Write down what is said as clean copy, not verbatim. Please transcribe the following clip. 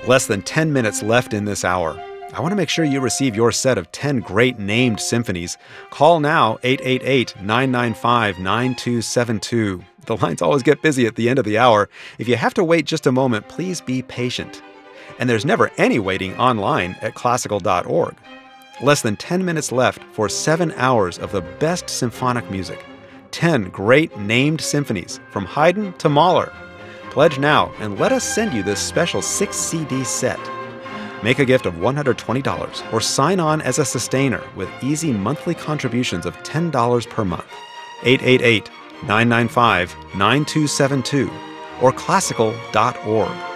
Less than 10 minutes left in this hour. I want to make sure you receive your set of 10 great named symphonies. Call now, 888-995-9272. The lines always get busy at the end of the hour. If you have to wait just a moment, please be patient. And there's never any waiting online at classical.org. Less than 10 minutes left for 7 hours of the best symphonic music. 10 great named symphonies from Haydn to Mahler. Pledge now and let us send you this special 6-CD set. Make a gift of $120 or sign on as a sustainer with easy monthly contributions of $10 per month. 888-995-9272 or classical.org.